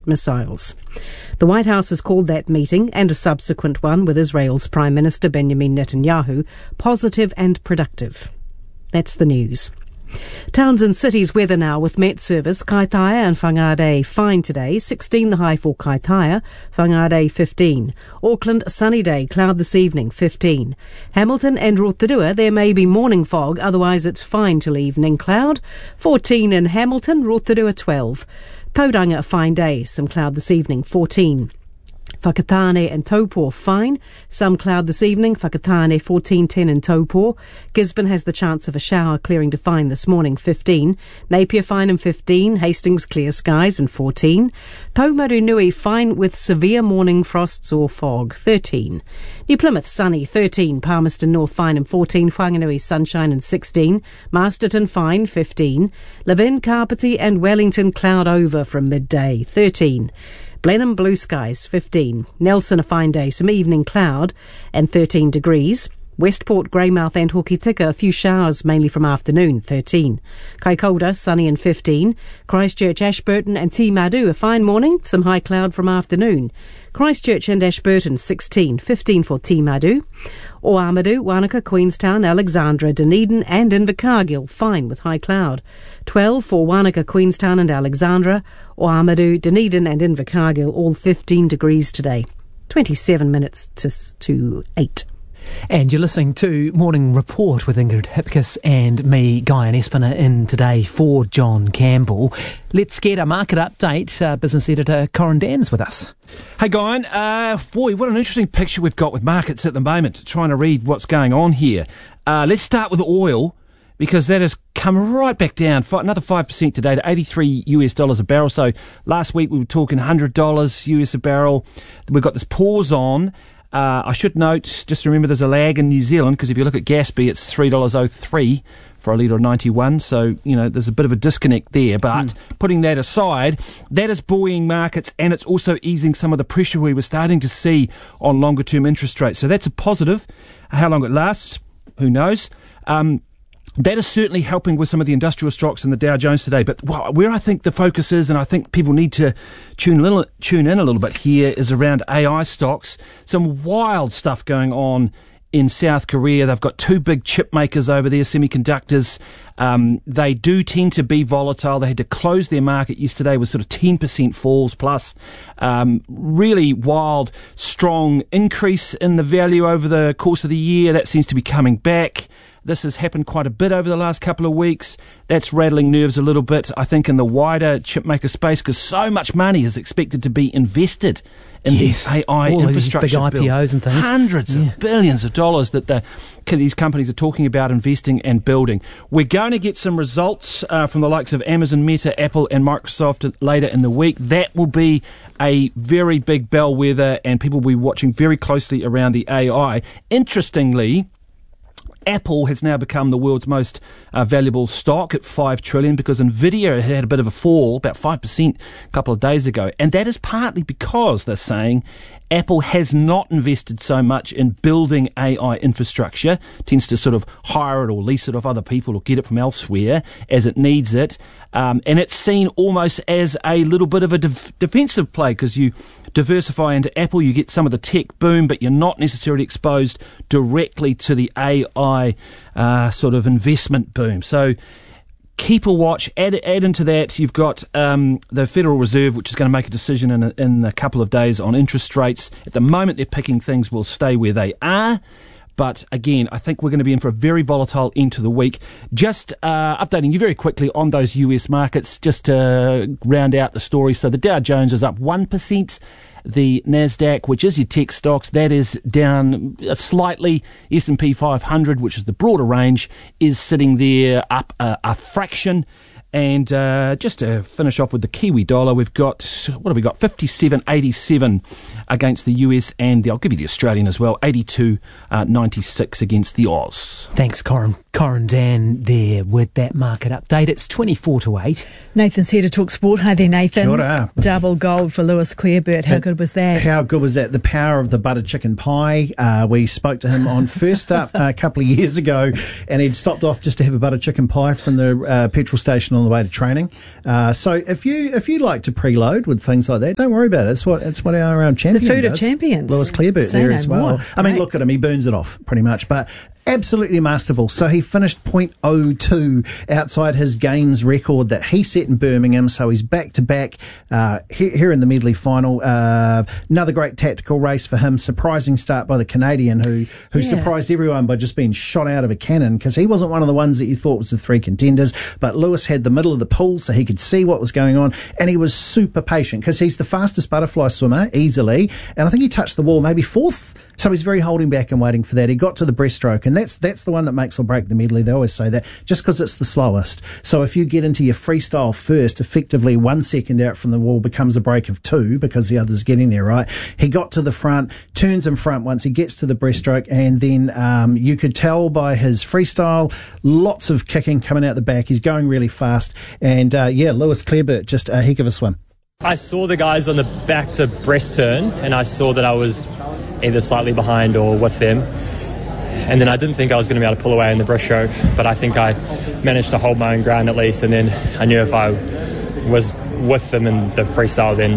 missiles. The White House has called that meeting, and a subsequent one with Israel's Prime Minister Benjamin Netanyahu, positive and productive. That's the news. Towns and cities weather now with Met Service. Kaitaia and Whangarei fine today, 16 the high for Kaitaia, Whangarei 15. Auckland, sunny day, cloud this evening, 15. Hamilton and Rotorua, there may be morning fog, otherwise it's fine till evening, cloud, 14 in Hamilton, Rotorua 12. Tauranga, a fine day, some cloud this evening, 14. Whakatane and Taupo fine, some cloud this evening, Whakatane 14-10 in Taupo. Gisborne has the chance of a shower clearing to fine this morning, 15. Napier fine and 15, Hastings clear skies and 14. Taumarunui fine with severe morning frosts or fog, 13. New Plymouth sunny, 13. Palmerston North fine and 14. Whanganui sunshine and 16. Masterton fine, 15. Levin, Carpety and Wellington cloud over from midday, 13. Blenheim blue skies, 15. Nelson a fine day, some evening cloud and 13 degrees. Westport, Greymouth and Hokitika a few showers mainly from afternoon, 13. Kaikoura sunny and 15. Christchurch, Ashburton and Timaru a fine morning, some high cloud from afternoon. Christchurch and Ashburton 16, 15 for Timaru. Oamaru, Wanaka, Queenstown, Alexandra, Dunedin and Invercargill fine with high cloud. 12 for Wanaka, Queenstown and Alexandra. Oamaru, Dunedin and Invercargill all 15 degrees today. 27 minutes to 8. And you're listening to Morning Report with Ingrid Hipkiss and me, Guy and Espiner, in today for John Campbell. Let's get a market update. Business editor Corin Dan's with us. Hey, Guy. Boy, what an interesting picture we've got with markets at the moment, trying to read what's going on here. Let's start with oil, because that has come right back down, another 5% today to $83 a barrel. So last week we were talking $100 US a barrel. We've got this pause on. I should note, just remember there's a lag in New Zealand, because if you look at Gaspy, it's $3.03 for a litre of 91. So, there's a bit of a disconnect there. But putting that aside, that is buoying markets, and it's also easing some of the pressure we were starting to see on longer-term interest rates. So that's a positive. How long it lasts, who knows? That is certainly helping with some of the industrial stocks in the Dow Jones today. But where I think the focus is, and I think people need to tune in a little bit here, is around AI stocks. Some wild stuff going on in South Korea. They've got two big chip makers over there, semiconductors. They do tend to be volatile. They had to close their market yesterday with sort of 10% falls plus. Really wild, strong increase in the value over the course of the year. That seems to be coming back. This has happened quite a bit over the last couple of weeks. That's rattling nerves a little bit, I think, in the wider chipmaker space, because so much money is expected to be invested in these AI infrastructure these big IPOs and things. Hundreds of billions of dollars that these companies are talking about investing and building. We're going to get some results from the likes of Amazon, Meta, Apple and Microsoft later in the week. That will be a very big bellwether, and people will be watching very closely around the AI. Interestingly, Apple has now become the world's most valuable stock at $5 trillion, because Nvidia had a bit of a fall, about 5% a couple of days ago. And that is partly because, they're saying, Apple has not invested so much in building AI infrastructure, tends to sort of hire it or lease it off other people or get it from elsewhere as it needs it. And it's seen almost as a little bit of a defensive play, because you diversify into Apple, you get some of the tech boom, but you're not necessarily exposed directly to the AI sort of investment boom. So keep a watch. Add into that, you've got the Federal Reserve, which is going to make a decision in a couple of days on interest rates. At the moment, they're picking things will stay where they are. But again, I think we're going to be in for a very volatile end to the week. Just updating you very quickly on those US markets, just to round out the story. So the Dow Jones is up 1%. The NASDAQ, which is your tech stocks, that is down slightly. S&P 500, which is the broader range, is sitting there up a fraction. And just to finish off with the Kiwi dollar, we've got, 57.87 against the US, and I'll give you the Australian as well, 82.96 against the Oz. Thanks, Corin. Corin Dan there with that market update. It's 24 to 8. Nathan's here to talk sport. Hi there, Nathan. Kia ora. Double gold for Lewis Clareburt. How good was that? How good was that? The power of the butter chicken pie. We spoke to him on First Up a couple of years ago, and he'd stopped off just to have a butter chicken pie from the petrol station on the way to training. So if you like to preload with things like that, don't worry about it. It's what our champion The food does. of champions. Lewis Clareburt Say there no as well. more. I mean, Great. look at him. He burns it off pretty much, but absolutely masterful. So he finished .02 outside his games record that he set in Birmingham. So he's back to back here in the medley final. Another great tactical race for him. Surprising start by the Canadian who surprised everyone by just being shot out of a cannon, because he wasn't one of the ones that you thought was the three contenders. But Lewis had the middle of the pool so he could see what was going on, and he was super patient because he's the fastest butterfly swimmer easily. And I think he touched the wall maybe fourth. So he's very holding back and waiting for that. He got to the breaststroke, and that's the one that makes or break the medley. They always say that, just because it's the slowest. So if you get into your freestyle first, effectively 1 second out from the wall becomes a break of 2 because the other's getting there, right? He got to the front, turns in front once he gets to the breaststroke, and then you could tell by his freestyle, lots of kicking coming out the back. He's going really fast, and Lewis Clareburt, just a heck of a swim. I saw the guys on the back to breast turn, and I saw that I was either slightly behind or with them. And then I didn't think I was going to be able to pull away in the breaststroke, but I think I managed to hold my own ground at least. And then I knew if I was with them in the freestyle, then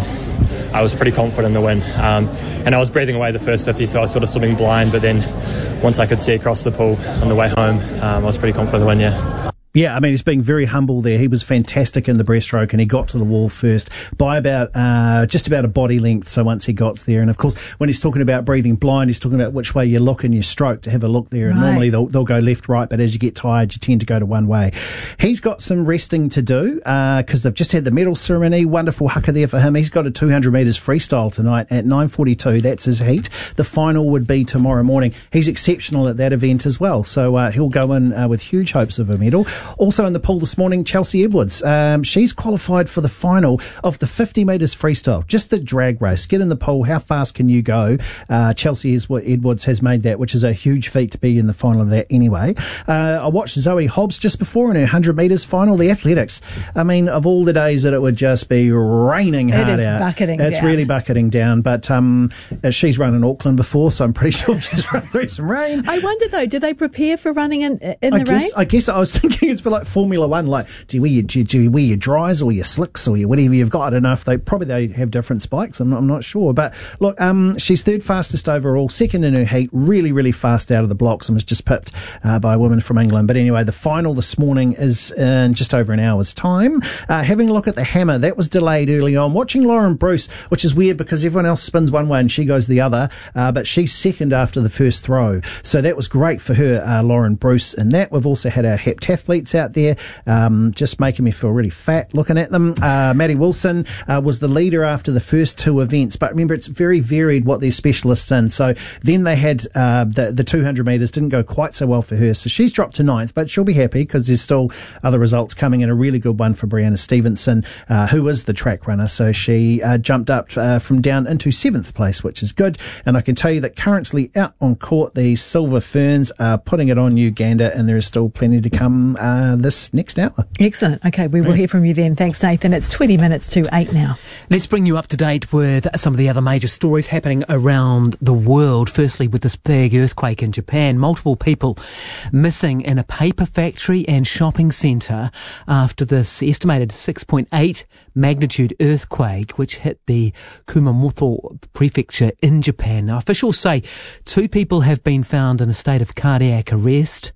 I was pretty confident in the win. And I was breathing away the first 50, so I was sort of swimming blind. But then once I could see across the pool on the way home, I was pretty confident in the win, yeah. Yeah, I mean, he's being very humble there. He was fantastic in the breaststroke, and he got to the wall first by about just about a body length. So once he got there, and of course, when he's talking about breathing blind, he's talking about which way you look in your stroke to have a look there. And normally they'll go left, right, but as you get tired, you tend to go to one way. He's got some resting to do because they've just had the medal ceremony. Wonderful haka there for him. He's got a 200 metres freestyle tonight at 9:42. That's his heat. The final would be tomorrow morning. He's exceptional at that event as well. So he'll go in with huge hopes of a medal. Also in the pool this morning, Chelsea Edwards. She's qualified for the final of the 50 metres freestyle, just the drag race. Get in the pool. How fast can you go? Chelsea Edwards has made that, which is a huge feat to be in the final of that anyway. I watched Zoe Hobbs just before in her 100 metres final. The athletics, I mean, of all the days that it would just be raining hard out. It is bucketing down. It's really bucketing down. But she's run in Auckland before, so I'm pretty sure she's run through some rain. I wonder though, do they prepare for running in the rain? I guess I was thinking it's for like Formula One, like do you wear your dries or your slicks or your whatever you've got? I don't know if they have different spikes. I'm not sure. But look, she's third fastest overall, second in her heat, really, really fast out of the blocks, and was just pipped by a woman from England. But anyway, the final this morning is in just over an hour's time. Having a look at the hammer, that was delayed early on. Watching Lauren Bruce, which is weird because everyone else spins one way and she goes the other, but she's second after the first throw. So that was great for her, Lauren Bruce, in that. We've also had our heptathletes out there, just making me feel really fat looking at them. Maddie Wilson was the leader after the first two events, but remember, it's very varied what they're specialists in. So then they had the 200 metres didn't go quite so well for her, so she's dropped to 9th, but she'll be happy because there's still other results coming in. A really good one for Brianna Stevenson, who is the track runner, so she jumped up from down into 7th place, which is good. And I can tell you that currently out on court, the Silver Ferns are putting it on Uganda, and there is still plenty to come this next hour. Excellent. Okay, we will hear from you then. Thanks, Nathan. It's 20 minutes to 8 now. Let's bring you up to date with some of the other major stories happening around the world. Firstly, with this big earthquake in Japan, multiple people missing in a paper factory and shopping centre after this estimated 6.8 magnitude earthquake, which hit the Kumamoto prefecture in Japan. Now, officials say 2 people have been found in a state of cardiac arrest.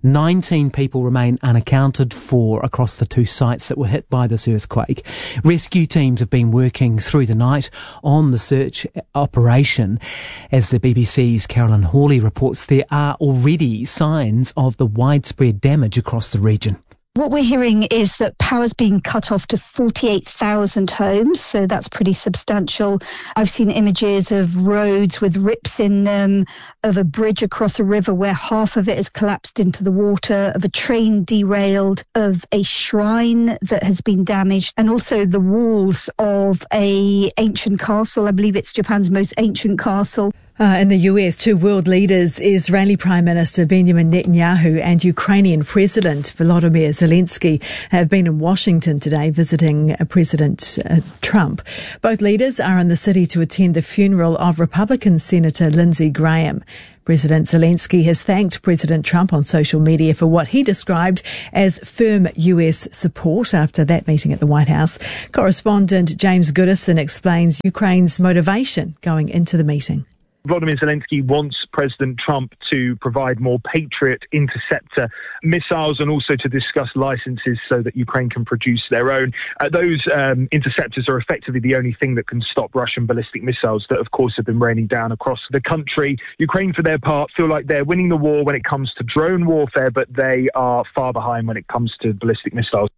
19 people remain unaccounted for across the 2 sites that were hit by this earthquake. Rescue teams have been working through the night on the search operation. As the BBC's Carolyn Hawley reports, there are already signs of the widespread damage across the region. What we're hearing is that power's being cut off to 48,000 homes, so that's pretty substantial. I've seen images of roads with rips in them, of a bridge across a river where half of it has collapsed into the water, of a train derailed, of a shrine that has been damaged, and also the walls of an ancient castle. I believe it's Japan's most ancient castle. In the US, two world leaders, Israeli Prime Minister Benjamin Netanyahu and Ukrainian President Volodymyr Zelensky, have been in Washington today visiting President Trump. Both leaders are in the city to attend the funeral of Republican Senator Lindsey Graham. President Zelensky has thanked President Trump on social media for what he described as firm US support after that meeting at the White House. Correspondent James Goodison explains Ukraine's motivation going into the meeting. Volodymyr Zelensky wants President Trump to provide more Patriot interceptor missiles and also to discuss licenses so that Ukraine can produce their own. Those interceptors are effectively the only thing that can stop Russian ballistic missiles that, of course, have been raining down across the country. Ukraine, for their part, feel like they're winning the war when it comes to drone warfare, but they are far behind when it comes to ballistic missiles.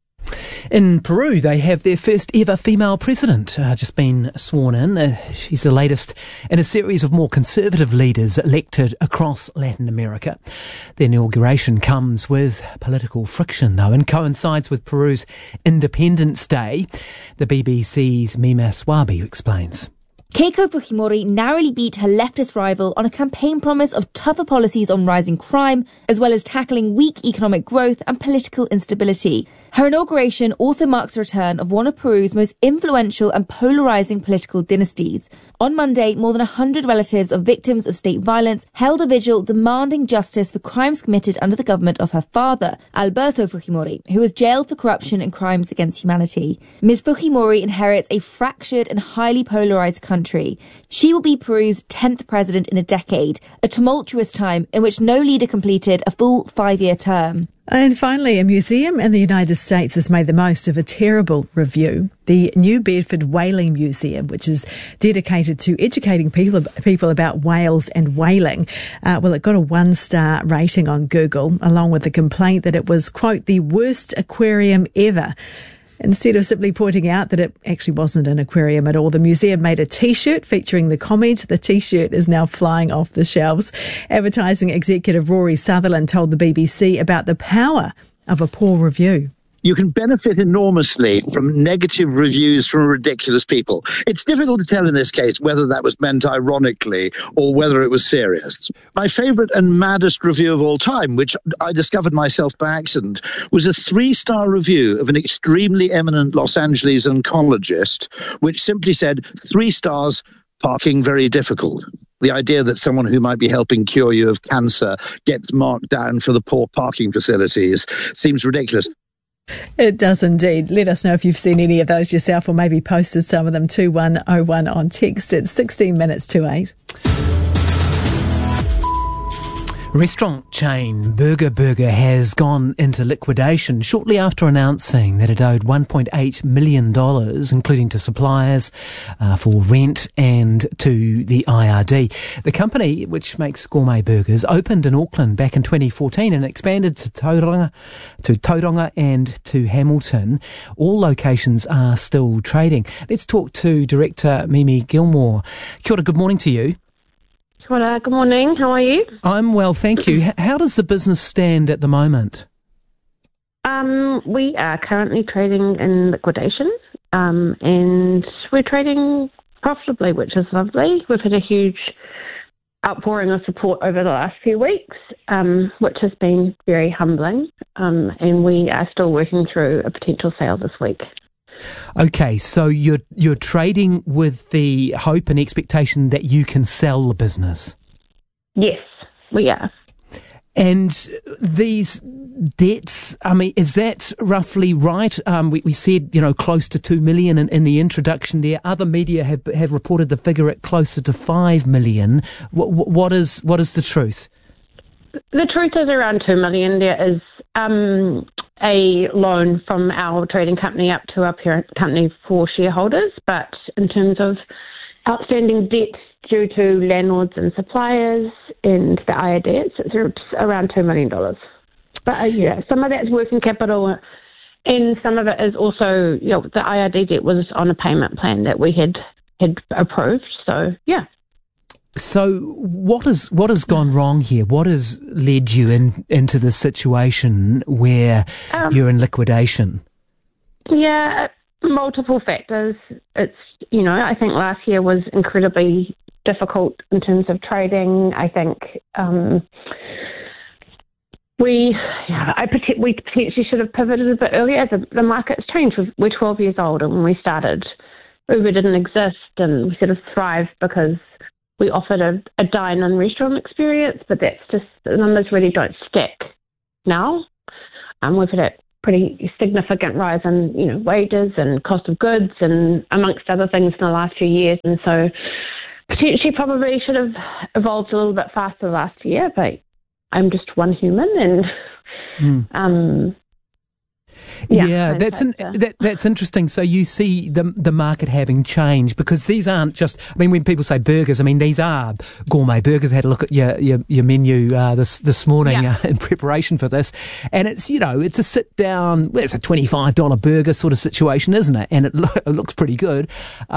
In Peru, they have their first ever female president just been sworn in. She's the latest in a series of more conservative leaders elected across Latin America. The inauguration comes with political friction, though, and coincides with Peru's Independence Day. The BBC's Mima Swabi explains. Keiko Fujimori narrowly beat her leftist rival on a campaign promise of tougher policies on rising crime, as well as tackling weak economic growth and political instability. Her inauguration also marks the return of one of Peru's most influential and polarising political dynasties. On Monday, more than 100 relatives of victims of state violence held a vigil demanding justice for crimes committed under the government of her father, Alberto Fujimori, who was jailed for corruption and crimes against humanity. Ms. Fujimori inherits a fractured and highly polarised country. She will be Peru's 10th president in a decade, a tumultuous time in which no leader completed a full 5-year term. And finally, a museum in the United States has made the most of a terrible review. The New Bedford Whaling Museum, which is dedicated to educating people about whales and whaling, it got a 1-star rating on Google, along with the complaint that it was, quote, the worst aquarium ever. Instead of simply pointing out that it actually wasn't an aquarium at all, the museum made a T-shirt featuring the comment. The T-shirt is now flying off the shelves. Advertising executive Rory Sutherland told the BBC about the power of a poor review. You can benefit enormously from negative reviews from ridiculous people. It's difficult to tell in this case whether that was meant ironically or whether it was serious. My favourite and maddest review of all time, which I discovered myself by accident, was a 3-star review of an extremely eminent Los Angeles oncologist, which simply said, 3 stars, parking very difficult. The idea that someone who might be helping cure you of cancer gets marked down for the poor parking facilities seems ridiculous. It does indeed. Let us know if you've seen any of those yourself or maybe posted some of them. 2101 on text. It's 16 minutes to 8. Restaurant chain Burger has gone into liquidation shortly after announcing that it owed $1.8 million, including to suppliers, for rent and to the IRD. The company, which makes gourmet burgers, opened in Auckland back in 2014 and expanded to Tauranga and to Hamilton. All locations are still trading. Let's talk to Director Mimi Gilmore. Kia ora, good morning to you. Good morning. How are you? I'm well, thank you. How does the business stand at the moment? We are currently trading in liquidation, and we're trading profitably, which is lovely. We've had a huge outpouring of support over the last few weeks, which has been very humbling, and we are still working through a potential sale this week. Okay, so you're trading with the hope and expectation that you can sell the business? Yes, we are. And these debts, I mean, is that roughly right? We said, close to $2 million in the introduction there. Other media have reported the figure at closer to $5 million. What is the truth? The truth is around $2 million. There is a loan from our trading company up to our parent company for shareholders, but in terms of outstanding debt due to landlords and suppliers and the IRD, it's around $2 million. But some of that's working capital, and some of it is also, the IRD debt was on a payment plan that we had approved. So, yeah. So what has gone wrong here? What has led you into this situation where you're in liquidation? Yeah, multiple factors. It's, I think last year was incredibly difficult in terms of trading. I think we potentially should have pivoted a bit earlier. The market's changed. We're 12 years old, and when we started, Uber didn't exist, and we sort of thrived because we offered a dine-in restaurant experience, but that's just, the numbers really don't stick now. We've had a pretty significant rise in, wages and cost of goods and amongst other things in the last few years. And so potentially probably should have evolved a little bit faster last year, but I'm just one human and that's interesting. So you see the market having changed, because these aren't just, when people say burgers, these are gourmet burgers. I had a look at your menu this morning in preparation for this, and it's it's a sit down, it's a $25 burger sort of situation, isn't it? And it looks pretty good,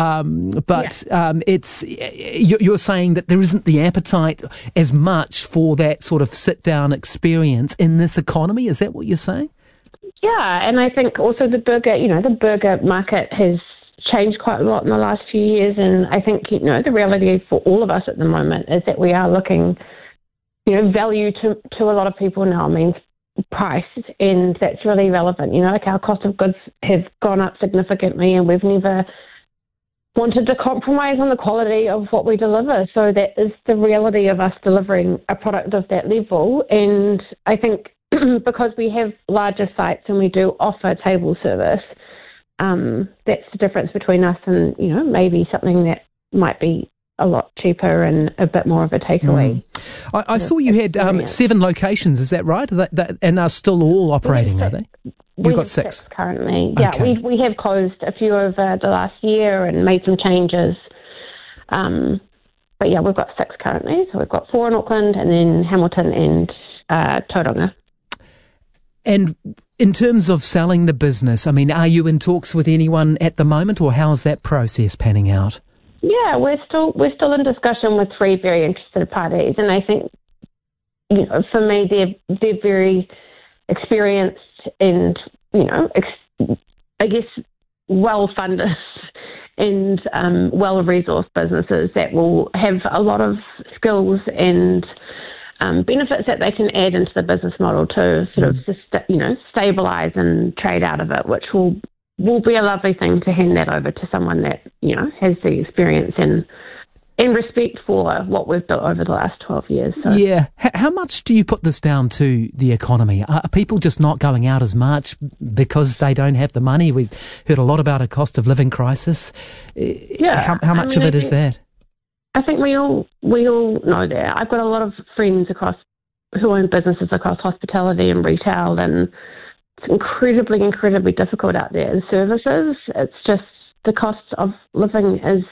it's you're saying that there isn't the appetite as much for that sort of sit down experience in this economy. Is that what you're saying? Yeah, and I think also the burger market has changed quite a lot in the last few years, and I think, the reality for all of us at the moment is that we are looking, value to a lot of people now means price, and that's really relevant. Our cost of goods have gone up significantly, and we've never wanted to compromise on the quality of what we deliver. So that is the reality of us delivering a product of that level, and I think because we have larger sites and we do offer table service, that's the difference between us and, maybe something that might be a lot cheaper and a bit more of a takeaway. I saw you had 7 locations, is that right? And they're still all operating, are they? You've got 6 currently. Okay. Yeah, we have closed a few over the last year and made some changes. But we've got 6 currently. So we've got 4 in Auckland, and then Hamilton and Tauranga. And in terms of selling the business, are you in talks with anyone at the moment, or how's that process panning out? Yeah, we're still in discussion with 3 very interested parties, and I think, for me, they're very experienced and, I guess well-funded and well-resourced businesses that will have a lot of skills and benefits that they can add into the business model to sort of stabilise and trade out of it, which will be a lovely thing to hand that over to someone that has the experience and respect for what we've built over the last 12 years. So. Yeah. How much do you put this down to the economy? Are people just not going out as much because they don't have the money? We've heard a lot about a cost of living crisis. Yeah. How much of it is that? I think we all know that. I've got a lot of friends who own businesses across hospitality and retail, and it's incredibly, incredibly difficult out there in services. It's just the cost of living is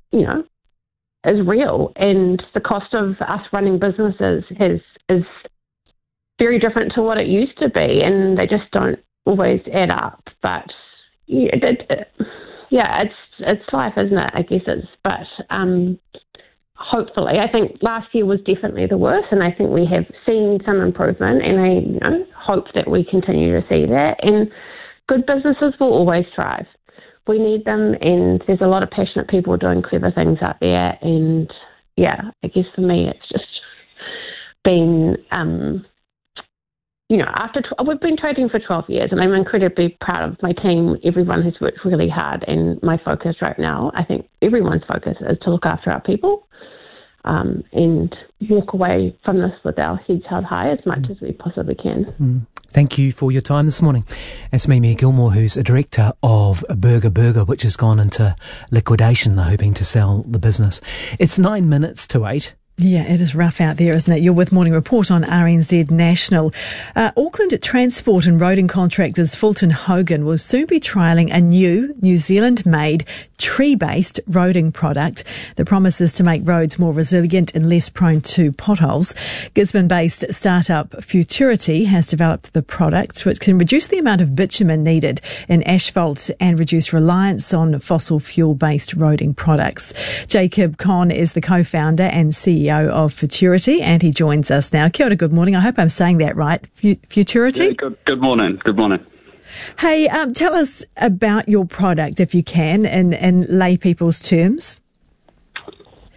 real, and the cost of us running businesses is very different to what it used to be, and they just don't always add up. But it's life, isn't it? I guess but hopefully, I think last year was definitely the worst, and I think we have seen some improvement, and I hope that we continue to see that. And good businesses will always thrive. We need them, and there's a lot of passionate people doing clever things out there. And I guess for me, it's just been, we've been trading for 12 years, and I'm incredibly proud of my team. Everyone has worked really hard, and my focus right now, I think everyone's focus is to look after our people and walk away from this with our heads held high as much as we possibly can. Thank you for your time this morning. It's Mimi Gilmore, who's a director of Burger, which has gone into liquidation. They're hoping to sell the business. It's 9 minutes to 8. Yeah, it is rough out there, isn't it? You're with Morning Report on RNZ National. Auckland Transport and Roading Contractors Fulton Hogan will soon be trialling a new New Zealand-made tree-based roading product that promises to make roads more resilient and less prone to potholes. Gisborne-based startup Futurity has developed the product, which can reduce the amount of bitumen needed in asphalt and reduce reliance on fossil fuel-based roading products. Jacob Conn is the co-founder and CEO of Futurity, and he joins us now. Kia ora, good morning. I hope I'm saying that right. Futurity? Yeah, good morning. Good morning. Hey, tell us about your product, if you can, in lay people's terms.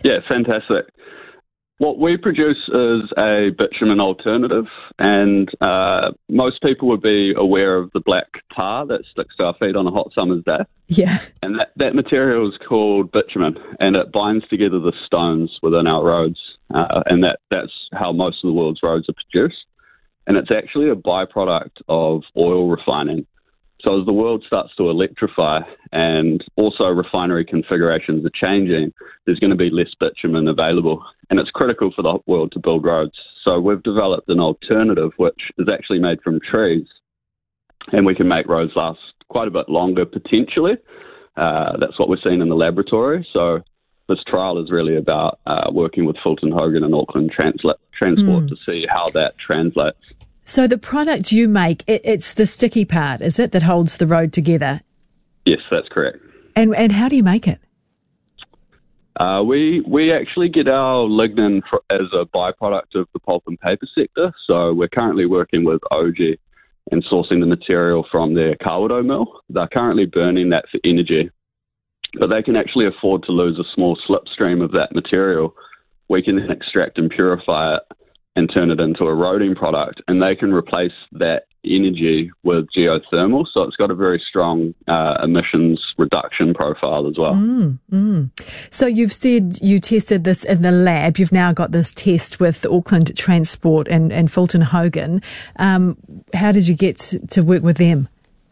Yeah, fantastic. What we produce is a bitumen alternative, and most people would be aware of the black tar that sticks to our feet on a hot summer's day. Yeah. And that material is called bitumen, and it binds together the stones within our roads, and that's how most of the world's roads are produced. And it's actually a byproduct of oil refining. So as the world starts to electrify and also refinery configurations are changing, there's going to be less bitumen available. And it's critical for the world to build roads. So we've developed an alternative which is actually made from trees. And we can make roads last quite a bit longer potentially. That's what we're seeing in the laboratory. So this trial is really about working with Fulton Hogan and Auckland Transport to see how that translates. So the product you make, it's the sticky part, is it, that holds the road together? Yes, that's correct. And how do you make it? We actually get our lignin as a byproduct of the pulp and paper sector. So we're currently working with OG and sourcing the material from their Kawerau mill. They're currently burning that for energy, but they can actually afford to lose a small slipstream of that material. We can then extract and purify it and turn it into a roading product, and they can replace that energy with geothermal, so it's got a very strong emissions reduction profile as well. So you've said you tested this in the lab. You've now got this test with Auckland Transport and Fulton Hogan. How did you get to work with them?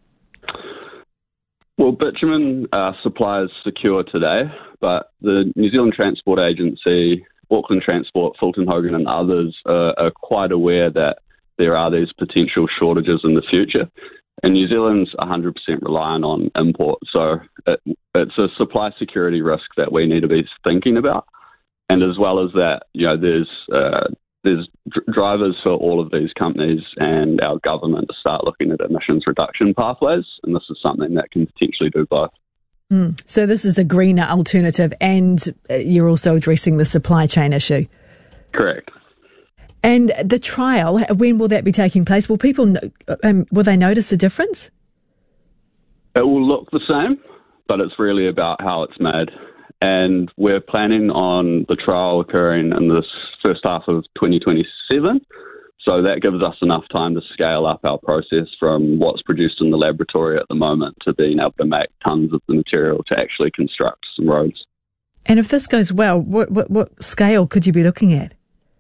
Well, bitumen supply is secure today, but the New Zealand Transport Agency, Auckland Transport, Fulton Hogan and others are quite aware that there are these potential shortages in the future. And New Zealand's 100% reliant on import. So it's a supply security risk that we need to be thinking about. And as well as that, there's drivers for all of these companies and our government to start looking at emissions reduction pathways. And this is something that can potentially do both. So this is a greener alternative, and you're also addressing the supply chain issue. Correct. And the trial, when will that be taking place? Will people, will they notice a difference? It will look the same, but it's really about how it's made. And we're planning on the trial occurring in this first half of 2027. So that gives us enough time to scale up our process from what's produced in the laboratory at the moment to being able to make tons of the material to actually construct some roads. And if this goes well, what scale could you be looking at?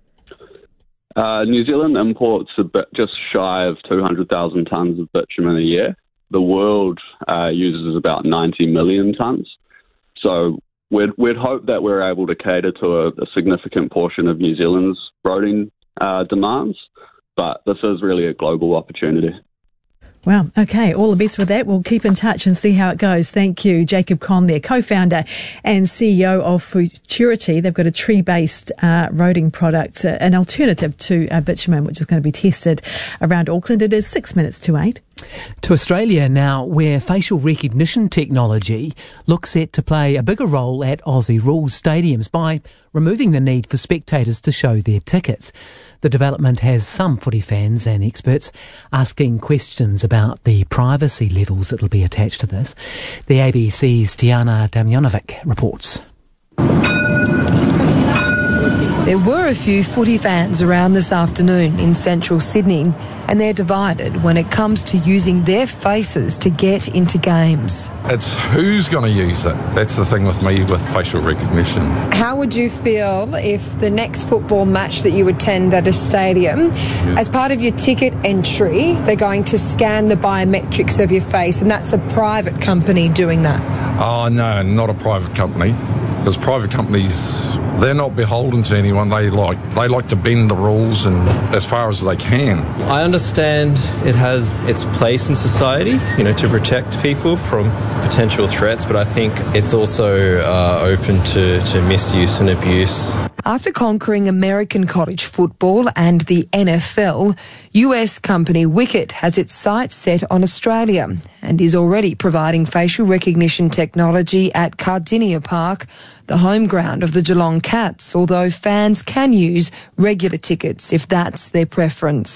New Zealand imports a bit just shy of 200,000 tonnes of bitumen a year. The world uses about 90 million tonnes. So we'd hope that we're able to cater to a significant portion of New Zealand's roading demands, but this is really a global opportunity. Wow. Okay. All the best with that. We'll keep in touch and see how it goes. Thank you, Jacob Conn there, co-founder and CEO of Futurity. They've got a tree-based roading product, an alternative to bitumen, which is going to be tested around Auckland. It is 6 minutes to 8. To Australia now, where facial recognition technology looks set to play a bigger role at Aussie Rules stadiums by removing the need for spectators to show their tickets. The development has some footy fans and experts asking questions about the privacy levels that will be attached to this. The ABC's Tiana Damjanovic reports. There were a few footy fans around this afternoon in central Sydney, and they're divided when it comes to using their faces to get into games. It's who's going to use it. That's the thing with me with facial recognition. How would you feel if the next football match that you attend at a stadium, as part of your ticket entry, they're going to scan the biometrics of your face, and that's a private company doing that? Oh, no, not a private company. Because private companies, they're not beholden to anyone. They like to bend the rules and as far as they can. I understand it has its place in society, to protect people from potential threats, but I think it's also open to misuse and abuse. After conquering American college football and the NFL, US company Wicket has its sights set on Australia and is already providing facial recognition technology at Cardinia Park, the home ground of the Geelong Cats, although fans can use regular tickets if that's their preference.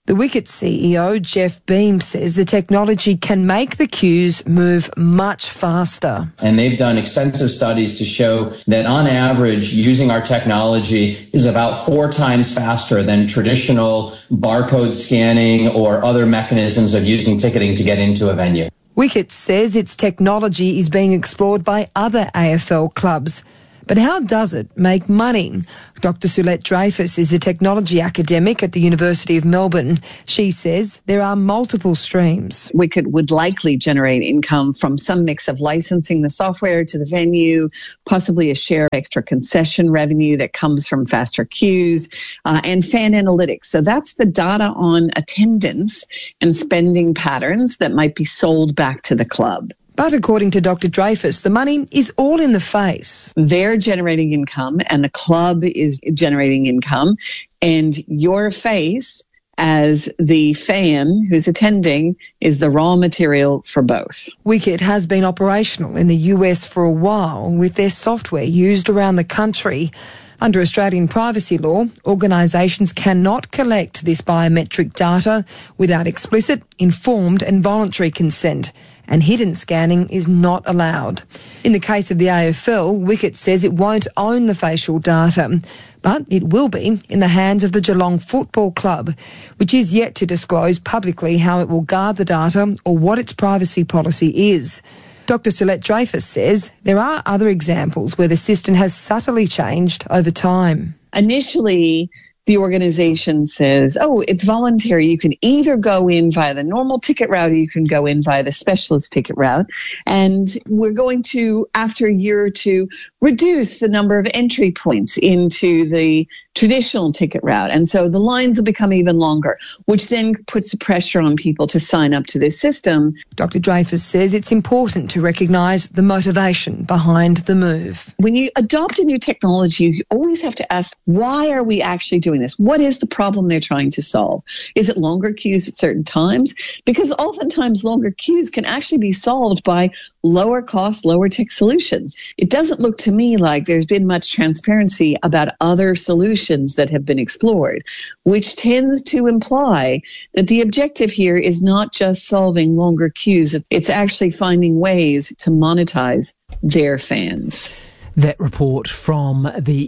The Wicket CEO, Jeff Beam, says the technology can make the queues move much faster. And they've done extensive studies to show that on average, using our technology is about 4 times faster than traditional barcode scanning or other mechanisms of using ticketing to get into a venue. Wicket says its technology is being explored by other AFL clubs. But how does it make money? Dr. Sulette Dreyfus is a technology academic at the University of Melbourne. She says there are multiple streams. Wicket would likely generate income from some mix of licensing the software to the venue, possibly a share of extra concession revenue that comes from faster queues, and fan analytics. So that's the data on attendance and spending patterns that might be sold back to the club. But according to Dr. Dreyfus, the money is all in the face. They're generating income and the club is generating income, and your face as the fan who's attending is the raw material for both. Wicket has been operational in the US for a while with their software used around the country. Under Australian privacy law, organisations cannot collect this biometric data without explicit, informed and voluntary consent, and hidden scanning is not allowed. In the case of the AFL, Wicket says it won't own the facial data, but it will be in the hands of the Geelong Football Club, which is yet to disclose publicly how it will guard the data or what its privacy policy is. Dr. Sulette Dreyfus says there are other examples where the system has subtly changed over time. Initially, the organisation says, it's voluntary. You can either go in via the normal ticket route or you can go in via the specialist ticket route. And we're going to, after a year or two, reduce the number of entry points into the traditional ticket route. And so the lines will become even longer, which then puts the pressure on people to sign up to this system. Dr. Dreyfus says it's important to recognise the motivation behind the move. When you adopt a new technology, you always have to ask, why are we actually doing this? What is the problem they're trying to solve? Is it longer queues at certain times? Because oftentimes longer queues can actually be solved by lower cost, lower tech solutions. It doesn't look to me like there's been much transparency about other solutions that have been explored, which tends to imply that the objective here is not just solving longer queues, it's actually finding ways to monetize their fans. That report from the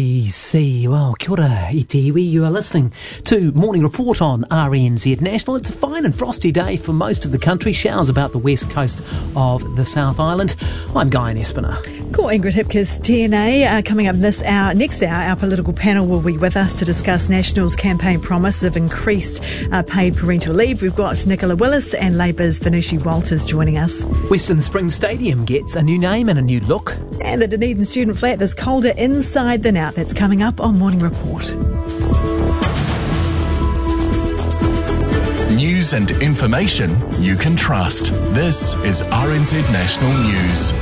ABC. Well, kia ora, itiwi. You are listening to Morning Report on RNZ National. It's a fine and frosty day for most of the country. Showers about the west coast of the South Island. I'm Guy Espiner. Cool. Ingrid Hipkiss, TNA. Coming up next hour, our political panel will be with us to discuss National's campaign promise of increased paid parental leave. We've got Nicola Willis and Labour's Vanushi Walters joining us. Western Springs Stadium gets a new name and a new look. And the Dunedin student flat, there's colder inside than out. That's coming up on Morning Report. News and information you can trust. This is RNZ National News.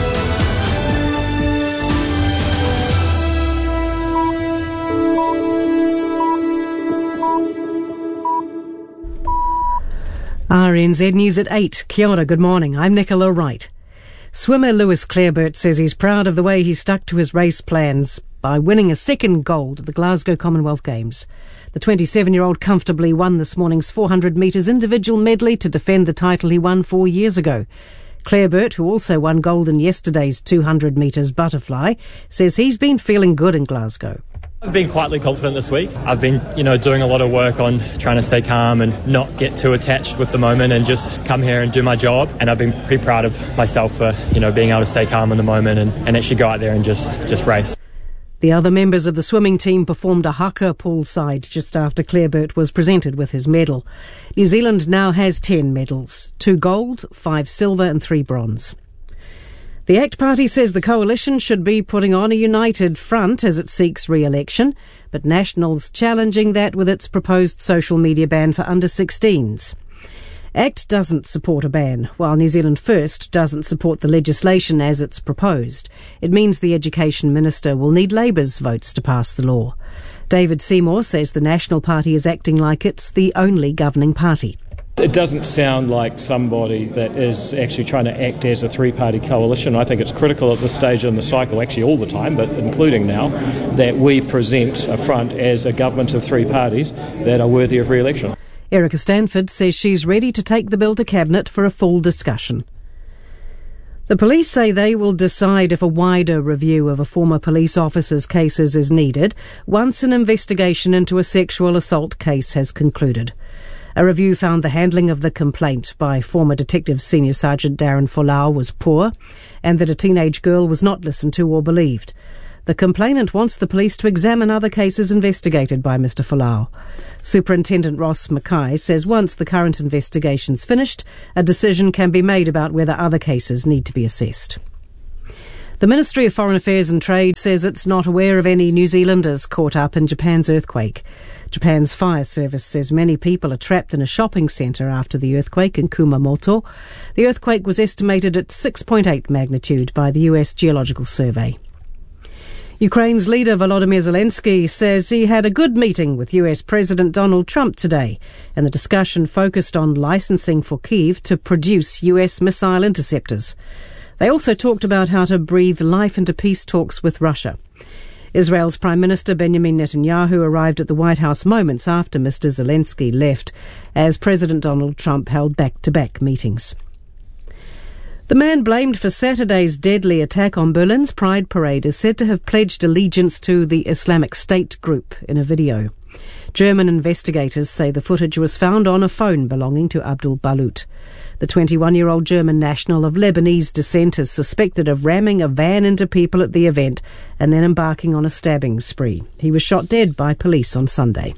RNZ News at 8. Kia ora, good morning. I'm Nicola Wright. Swimmer Lewis Clareburt says he's proud of the way he stuck to his race plans by winning a second gold at the Glasgow Commonwealth Games. The 27-year-old comfortably won this morning's 400 metres individual medley to defend the title he won 4 years ago. Clareburt, who also won gold in yesterday's 200 metres butterfly, says he's been feeling good in Glasgow. I've been quietly confident this week. I've been, doing a lot of work on trying to stay calm and not get too attached with the moment and just come here and do my job. And I've been pretty proud of myself for, being able to stay calm in the moment and actually go out there and just race. The other members of the swimming team performed a haka poolside just after Clareburt was presented with his medal. New Zealand now has 10 medals, 2 gold, 5 silver and 3 bronze. The ACT Party says the coalition should be putting on a united front as it seeks re-election, but National's challenging that with its proposed social media ban for under-16s. ACT doesn't support a ban, while New Zealand First doesn't support the legislation as it's proposed. It means the Education Minister will need Labour's votes to pass the law. David Seymour says the National Party is acting like it's the only governing party. It doesn't sound like somebody that is actually trying to act as a three-party coalition. I think it's critical at this stage in the cycle, actually all the time, but including now, that we present a front as a government of three parties that are worthy of re-election. Erica Stanford says she's ready to take the bill to Cabinet for a full discussion. The police say they will decide if a wider review of a former police officer's cases is needed once an investigation into a sexual assault case has concluded. A review found the handling of the complaint by former Detective Senior Sergeant Darren Folau was poor and that a teenage girl was not listened to or believed. The complainant wants the police to examine other cases investigated by Mr. Folau. Superintendent Ross Mackay says once the current investigation's finished, a decision can be made about whether other cases need to be assessed. The Ministry of Foreign Affairs and Trade says it's not aware of any New Zealanders caught up in Japan's earthquake. Japan's fire service says many people are trapped in a shopping centre after the earthquake in Kumamoto. The earthquake was estimated at 6.8 magnitude by the US Geological Survey. Ukraine's leader Volodymyr Zelensky says he had a good meeting with US President Donald Trump today, and the discussion focused on licensing for Kyiv to produce US missile interceptors. They also talked about how to breathe life into peace talks with Russia. Israel's Prime Minister Benjamin Netanyahu arrived at the White House moments after Mr. Zelensky left, as President Donald Trump held back-to-back meetings. The man blamed for Saturday's deadly attack on Berlin's Pride Parade is said to have pledged allegiance to the Islamic State group in a video. German investigators say the footage was found on a phone belonging to Abdul Balut. The 21-year-old German national of Lebanese descent is suspected of ramming a van into people at the event and then embarking on a stabbing spree. He was shot dead by police on Sunday.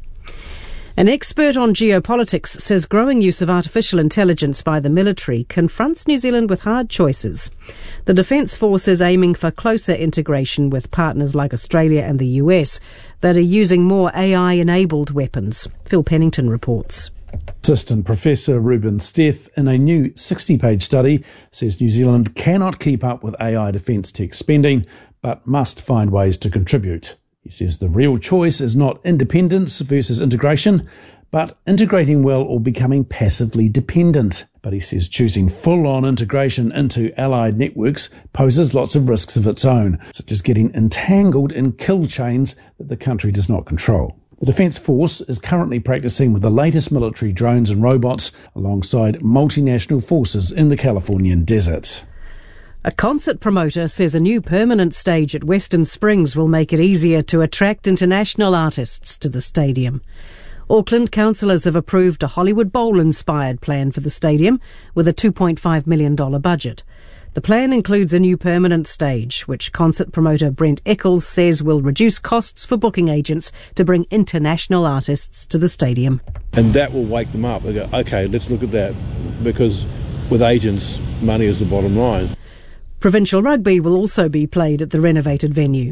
An expert on geopolitics says growing use of artificial intelligence by the military confronts New Zealand with hard choices. The Defence Force is aiming for closer integration with partners like Australia and the US that are using more AI-enabled weapons. Phil Pennington reports. Assistant Professor Ruben Steff, in a new 60-page study, says New Zealand cannot keep up with AI defence tech spending, but must find ways to contribute. He says the real choice is not independence versus integration, but integrating well or becoming passively dependent. But he says choosing full-on integration into allied networks poses lots of risks of its own, such as getting entangled in kill chains that the country does not control. The Defence Force is currently practising with the latest military drones and robots alongside multinational forces in the Californian desert. A concert promoter says a new permanent stage at Western Springs will make it easier to attract international artists to the stadium. Auckland councillors have approved a Hollywood Bowl-inspired plan for the stadium with a $2.5 million budget. The plan includes a new permanent stage, which concert promoter Brent Eccles says will reduce costs for booking agents to bring international artists to the stadium. And that will wake them up. They go, OK, let's look at that, because with agents, money is the bottom line. Provincial rugby will also be played at the renovated venue.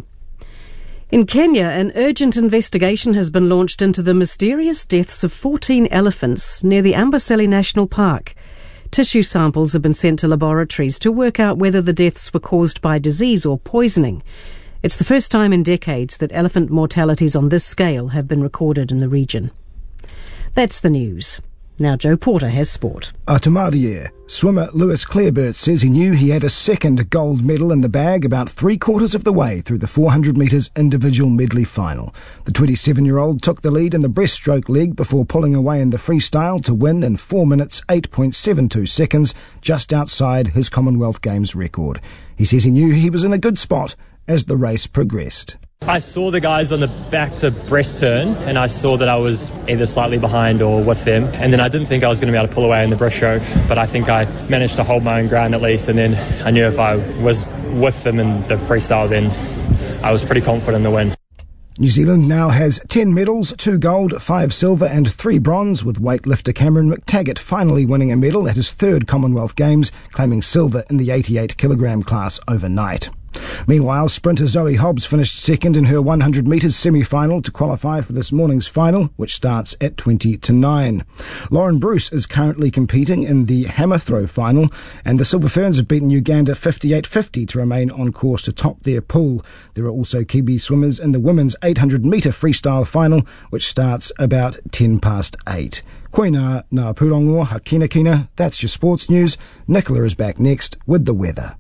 In Kenya, an urgent investigation has been launched into the mysterious deaths of 14 elephants near the Amboseli National Park. Tissue samples have been sent to laboratories to work out whether the deaths were caused by disease or poisoning. It's the first time in decades that elephant mortalities on this scale have been recorded in the region. That's the news. Now Joe Porter has sport. Atamarie. Swimmer Lewis Clareburt says he knew he had a second gold medal in the bag about 3/4 of the way through the 400 metres individual medley final. The 27-year-old took the lead in the breaststroke leg before pulling away in the freestyle to win in 4 minutes 8.72 seconds, just outside his Commonwealth Games record. He says he knew he was in a good spot as the race progressed. I saw the guys on the back to breast turn, and I saw that I was either slightly behind or with them. And then I didn't think I was going to be able to pull away in the breaststroke, but I think I managed to hold my own ground at least. And then I knew if I was with them in the freestyle, then I was pretty confident in the win. New Zealand now has 10 medals, 2 gold, 5 silver and 3 bronze, with weightlifter Cameron McTaggart finally winning a medal at his third Commonwealth Games, claiming silver in the 88 kilogram class overnight. Meanwhile, sprinter Zoe Hobbs finished second in her 100 metres semi-final to qualify for this morning's final, which starts at 20 to 9. Lauren Bruce is currently competing in the hammer throw final, and the Silver Ferns have beaten Uganda 58-50 to remain on course to top their pool. There are also Kiwi swimmers in the women's 800 metre freestyle final, which starts about 10 past 8. Koina ngā pūrongo hakina kina. That's your sports news. Nicola is back next with the weather.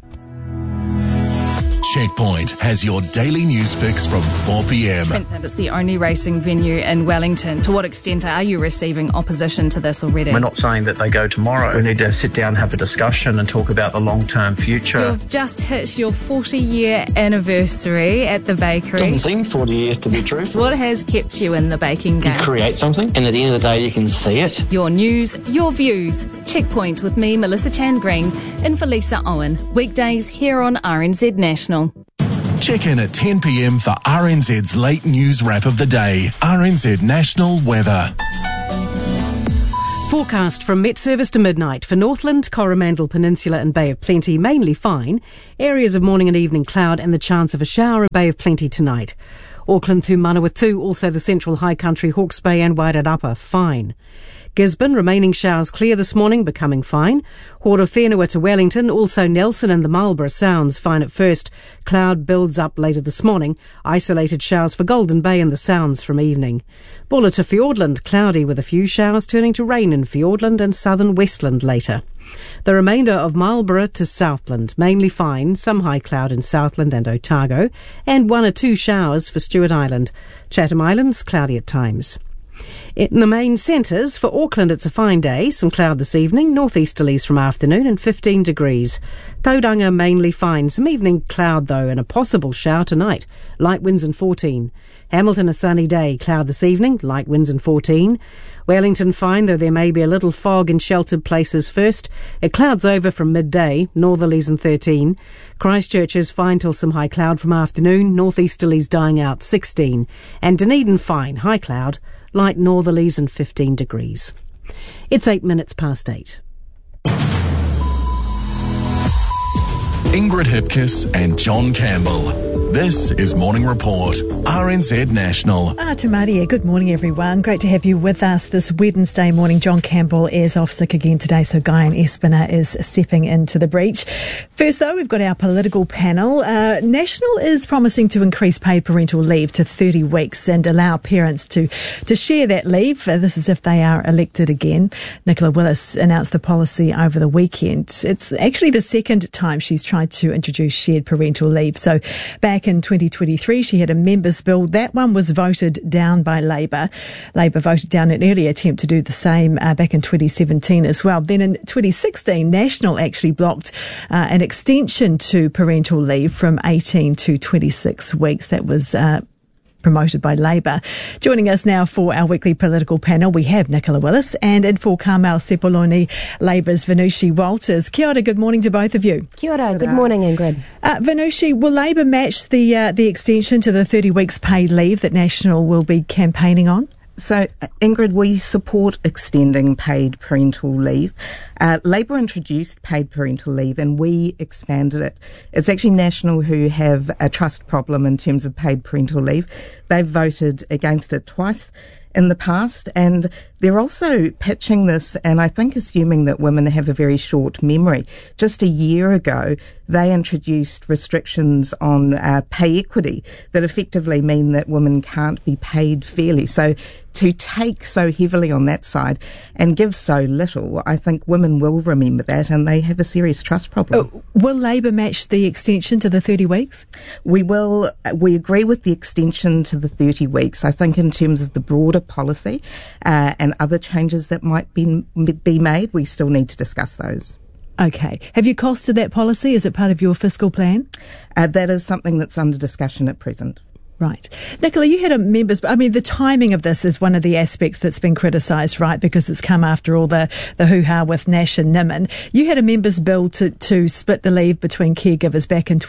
Checkpoint has your daily news fix from 4 p.m. It's the only racing venue in Wellington. To what extent are you receiving opposition to this already? We're not saying that they go tomorrow. We need to sit down, have a discussion and talk about the long-term future. You've just hit your 40-year anniversary at the bakery. Doesn't seem 40 years to be true. What has kept you in the baking game? You create something and at the end of the day you can see it. Your news, your views. Checkpoint with me, Melissa Chan Green, in for Lisa Owen. Weekdays here on RNZ National. Check in at 10 p.m. for RNZ's late news wrap of the day. RNZ National Weather. Forecast from Met Service to midnight for Northland, Coromandel Peninsula and Bay of Plenty, mainly fine. Areas of morning and evening cloud and the chance of a shower at Bay of Plenty tonight. Auckland to Manawatu, also the central high country, Hawke's Bay and Wairarapa, fine. Gisborne, remaining showers clear this morning, becoming fine. Horowhenua to Wellington, also Nelson and the Marlborough Sounds, fine at first. Cloud builds up later this morning. Isolated showers for Golden Bay and the Sounds from evening. Bulla to Fiordland, cloudy with a few showers turning to rain in Fiordland and southern Westland later. The remainder of Marlborough to Southland, mainly fine, some high cloud in Southland and Otago, and 1 or 2 showers for Stewart Island. Chatham Islands, cloudy at times. In the main centres, for Auckland it's a fine day, some cloud this evening, northeasterlies from afternoon and 15 degrees. Tauranga mainly fine, some evening cloud though and a possible shower tonight, light winds and 14. Hamilton a sunny day, cloud this evening, light winds and 14. Wellington fine, though there may be a little fog in sheltered places first. It clouds over from midday, northerlies and 13. Christchurch is fine till some high cloud from afternoon, northeasterlies dying out 16. And Dunedin fine, high cloud, light northerlies and 15 degrees. It's 8 minutes past 8. Ingrid Hipkiss and John Campbell. This is Morning Report, RNZ National. Te Maria, good morning everyone. Great to have you with us this Wednesday morning. John Campbell is off sick again today, so Guyon Espiner is stepping into the breach. First though, we've got our political panel. National is promising to increase paid parental leave to 30 weeks and allow parents to share that leave. This is if they are elected again. Nicola Willis announced the policy over the weekend. It's actually the second time she's tried to introduce shared parental leave. So back in 2023, she had a members' bill. That one was voted down by Labour. Labour voted down an earlier attempt to do the same back in 2017 as well. Then in 2016, National actually blocked an extension to parental leave from 18 to 26 weeks. That was promoted by Labour. Joining us now for our weekly political panel, we have Nicola Willis and in for Carmel Sepuloni, Labour's Venushi Walters. Kia ora, good morning to both of you. Kia ora, good morning Ingrid. Venushi, will Labour match the extension to the 30 weeks paid leave that National will be campaigning on? So, Ingrid, we support extending paid parental leave. Labour introduced paid parental leave and we expanded it. It's actually National who have a trust problem in terms of paid parental leave. They've voted against it twice in the past, and they're also pitching this, and I think assuming that women have a very short memory. Just a year ago, they introduced restrictions on pay equity that effectively mean that women can't be paid fairly. So to take so heavily on that side and give so little, I think women will remember that, and they have a serious trust problem. Will Labour match the extension to the 30 weeks? We will. We agree with the extension to the 30 weeks. I think in terms of the broader policy and other changes that might be made, we still need to discuss those. Okay. Have you costed that policy? Is it part of your fiscal plan? That is something that's under discussion at present. Right. Nicola, you had a members... I mean, the timing of this is one of the aspects that's been criticised, right, because it's come after all the hoo-ha with Nash and Nimmin. You had a members' bill to split the leave between caregivers back in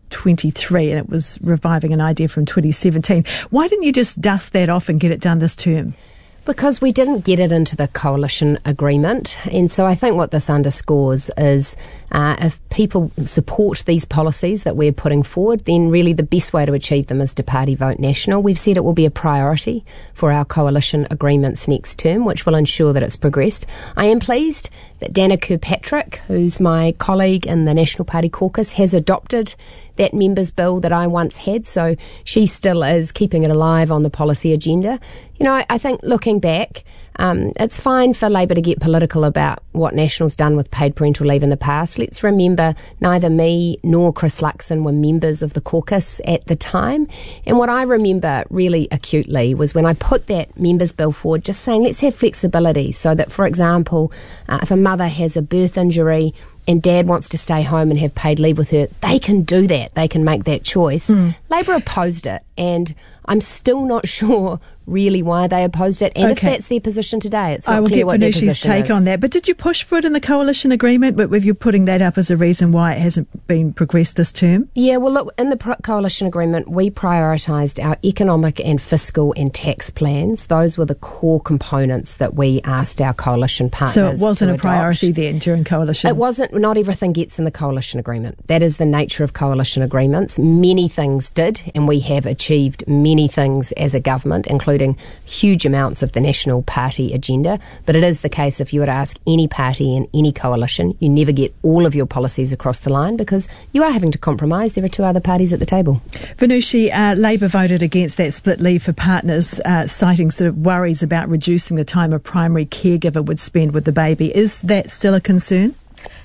2023, and it was reviving an idea from 2017. Why didn't you just dust that off and get it done this term? Because we didn't get it into the coalition agreement. And so I think what this underscores is if people support these policies that we're putting forward, then really the best way to achieve them is to party vote national. We've said it will be a priority for our coalition agreements next term, which will ensure that it's progressed. I am pleased that Dana Kirkpatrick, who's my colleague in the National Party caucus, has adopted that members' bill that I once had, so she still is keeping it alive on the policy agenda. You know, I think looking back, it's fine for Labour to get political about what National's done with paid parental leave in the past. Let's remember neither me nor Chris Luxon were members of the caucus at the time. And what I remember really acutely was when I put that members' bill forward, just saying let's have flexibility so that, for example, if a mother has a birth injury and dad wants to stay home and have paid leave with her, they can do that. They can make that choice. Labour opposed it, and I'm still not sure really why they opposed it, and if that's their position today. It's not clear what their position is. I will get Vanushi's take on that. But did you push for it in the coalition agreement? But with you putting that up as a reason why it hasn't been progressed this term? Yeah, well, look, in the coalition agreement, we prioritised our economic and fiscal and tax plans. Those were the core components that we asked our coalition partners to adopt. So it wasn't a priority then during coalition? It wasn't. Not everything gets in the coalition agreement. That is the nature of coalition agreements. Many things did, and we have achieved many things as a government, including huge amounts of the National Party agenda. But it is the case, if you were to ask any party in any coalition, you never get all of your policies across the line because you are having to compromise. There are two other parties at the table. Vanushi, Labour voted against that split leave for partners, citing sort of worries about reducing the time a primary caregiver would spend with the baby. Is that still a concern?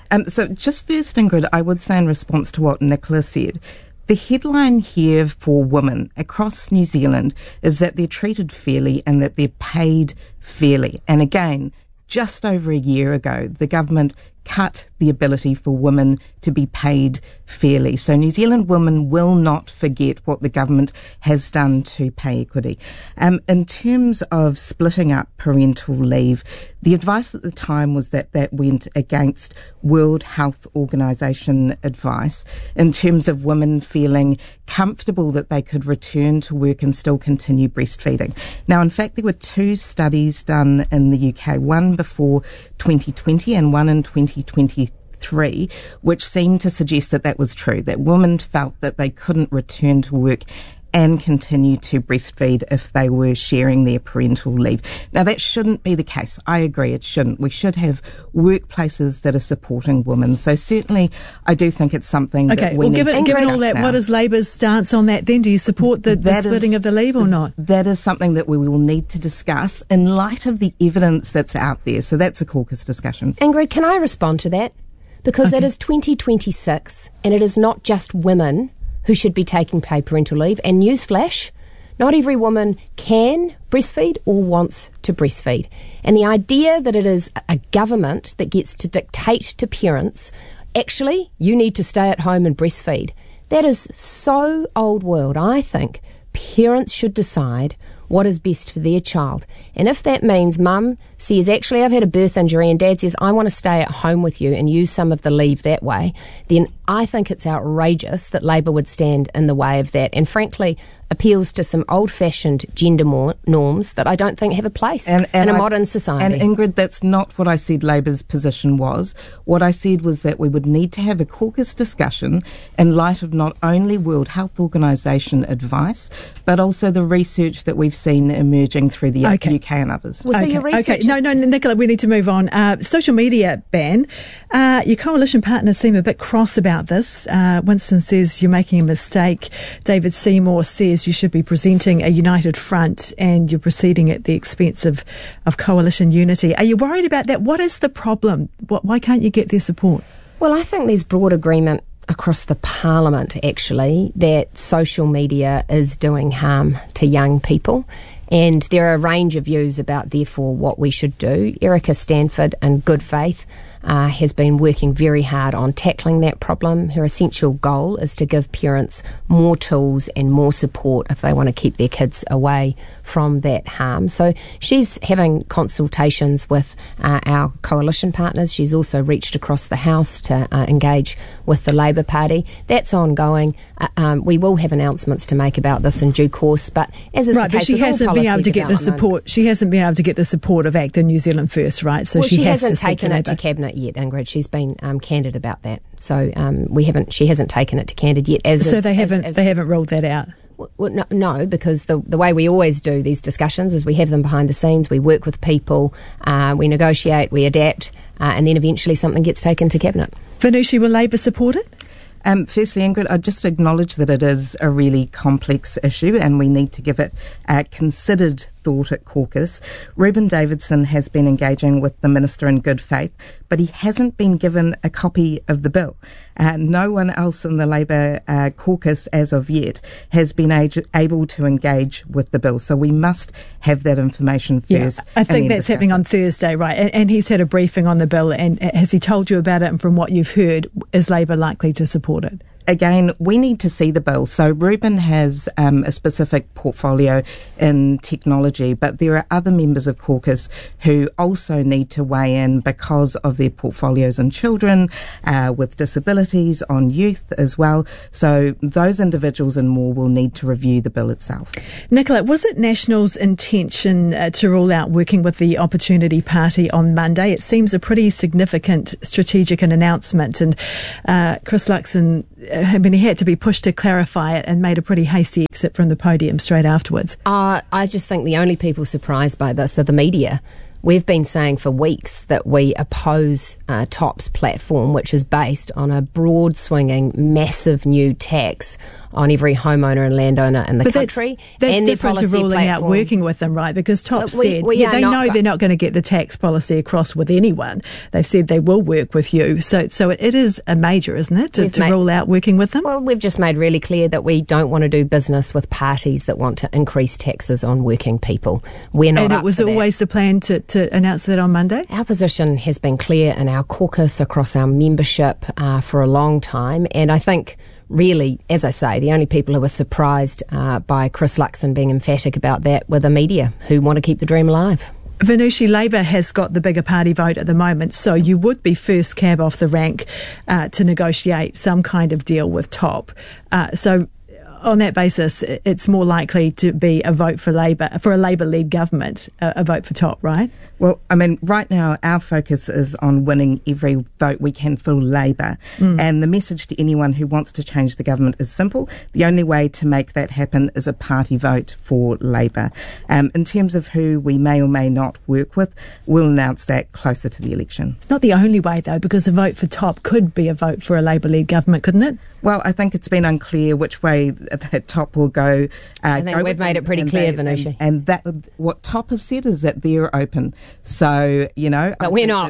So just first, Ingrid, I would say in response to what Nicola said, the headline here for women across New Zealand is that they're treated fairly and that they're paid fairly. And again, just over a year ago, the government cut the ability for women to be paid fairly. So New Zealand women will not forget what the government has done to pay equity. In terms of splitting up parental leave, the advice at the time was that that went against World Health Organization advice in terms of women feeling comfortable that they could return to work and still continue breastfeeding. Now, in fact, there were two studies done in the UK, one before 2020 and one in 2023, which seemed to suggest that that was true, that women felt that they couldn't return to work and continue to breastfeed if they were sharing their parental leave. Now, that shouldn't be the case. I agree, it shouldn't. We should have workplaces that are supporting women. So certainly, I do think it's something that we need to discuss. Given all that, what is Labour's stance on that then? Do you support the splitting of the leave or not? That is something that we will need to discuss in light of the evidence that's out there. So that's a caucus discussion. Ingrid, can I respond to that? Because it is 2026 and it is not just women who should be taking paid parental leave. And newsflash, not every woman can breastfeed or wants to breastfeed. And the idea that it is a government that gets to dictate to parents, actually, you need to stay at home and breastfeed, that is so old world. I think parents should decide what is best for their child. And if that means mum says, actually, I've had a birth injury, and dad says, I want to stay at home with you and use some of the leave that way, then I think it's outrageous that Labour would stand in the way of that. And frankly, appeals to some old-fashioned gender norms that I don't think have a place in a modern society. And Ingrid, that's not what I said Labour's position was. What I said was that we would need to have a caucus discussion in light of not only World Health Organisation advice, but also the research that we've seen emerging through the UK and others. Well, so your research... No, Nicola, we need to move on. Social media ban. Your coalition partners seem a bit cross about this. Winston says you're making a mistake. David Seymour says you should be presenting a united front and you're proceeding at the expense of coalition unity. Are you worried about that? What is the problem? Why can't you get their support? Well, I think there's broad agreement across the parliament, actually, that social media is doing harm to young people. And there are a range of views about, therefore, what we should do. Erica Stanford, in good faith, has been working very hard on tackling that problem. Her essential goal is to give parents more tools and more support if they want to keep their kids away from that harm. So she's having consultations with our coalition partners. She's also reached across the House to engage with the Labour Party. That's ongoing. We will have announcements to make about this in due course, but as is the case with all policy development, she hasn't been able to get the support of ACT and New Zealand First, right? So she hasn't taken it to Cabinet yet, Ingrid. She's been candid about that. So she hasn't taken it to candid yet. They haven't ruled that out. Well, no, because the way we always do these discussions is we have them behind the scenes, we work with people, we negotiate, we adapt, and then eventually something gets taken to Cabinet. Venushi, will Labor support it? Firstly, Ingrid, I just acknowledge that it is a really complex issue and we need to give it considered thought at caucus. Reuben Davidson has been engaging with the Minister in good faith, but he hasn't been given a copy of the bill. No one else in the Labor caucus as of yet has been able to engage with the bill. So we must have that information first. Yeah, I think that's happening on Thursday, right? And he's had a briefing on the bill. And has he told you about it? And from what you've heard, is Labor likely to support it? Again, we need to see the bill. So Reuben has a specific portfolio in technology, but there are other members of caucus who also need to weigh in because of their portfolios in children, with disabilities, on youth as well. So those individuals and more will need to review the bill itself. Nicola, was it National's intention to rule out working with the Opportunity Party on Monday? It seems a pretty significant strategic announcement, and Chris Luxon, he had to be pushed to clarify it and made a pretty hasty exit from the podium straight afterwards. I just think the only people surprised by this are the media. We've been saying for weeks that we oppose TOP's platform, which is based on a broad-swinging, massive new tax on every homeowner and landowner in the country. That's and different to ruling out working with them, right? Because TOP said they know they're not going to get the tax policy across with anyone. They've said they will work with you. So it is a major, isn't it, to rule out working with them? Well, we've just made really clear that we don't want to do business with parties that want to increase taxes on working people. We're not. And it was always the plan to announce that on Monday? Our position has been clear in our caucus, across our membership for a long time. And I think, really, as I say, the only people who were surprised by Chris Luxon being emphatic about that were the media, who want to keep the dream alive. Venushi, Labor has got the bigger party vote at the moment, so you would be first cab off the rank to negotiate some kind of deal with TOP. So on that basis, it's more likely to be a vote for Labor, for a Labor-led government, a vote for TOP, right? Well, I mean, right now our focus is on winning every vote we can for Labor. And the message to anyone who wants to change the government is simple. The only way to make that happen is a party vote for Labor. In terms of who we may or may not work with, we'll announce that closer to the election. It's not the only way, though, because a vote for TOP could be a vote for a Labor-led government, couldn't it? Well, I think it's been unclear which way that TOP will go. I think we've made it pretty clear, Venushi. And that what TOP have said is that they're open. So, you know. But we're not.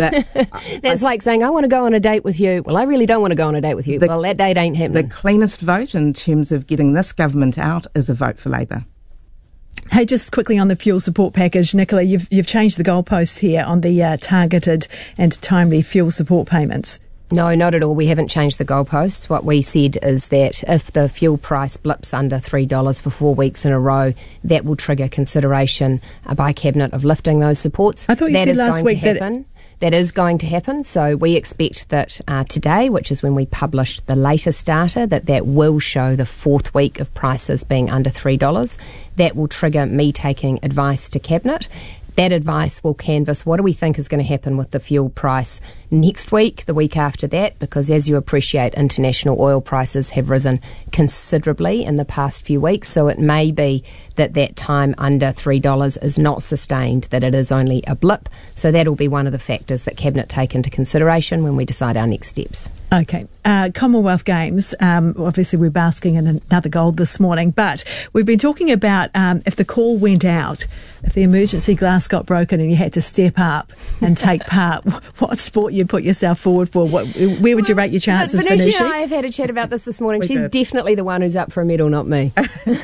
That's like saying, I want to go on a date with you. Well, I really don't want to go on a date with you. Well, that date ain't happening. The cleanest vote in terms of getting this government out is a vote for Labor. Hey, just quickly on the fuel support package, Nicola, you've changed the goalposts here on the targeted and timely fuel support payments. No, not at all. We haven't changed the goalposts. What we said is that if the fuel price blips under $3 for 4 weeks in a row, that will trigger consideration by Cabinet of lifting those supports. I thought you said last week that is going to happen. So we expect that today, which is when we published the latest data, that will show the fourth week of prices being under $3. That will trigger me taking advice to Cabinet. That advice will canvass what do we think is going to happen with the fuel price next week, the week after that, because as you appreciate, international oil prices have risen considerably in the past few weeks. So it may be that time under $3 is not sustained, that it is only a blip. So that'll be one of the factors that Cabinet take into consideration when we decide our next steps. Okay. Commonwealth Games, obviously we're basking in another gold this morning, but we've been talking about if the call went out, if the emergency glass got broken and you had to step up and take part, what sport you'd put yourself forward for? Where would you rate your chances, Venushi and I have had a chat about this morning. She's definitely the one who's up for a medal, not me.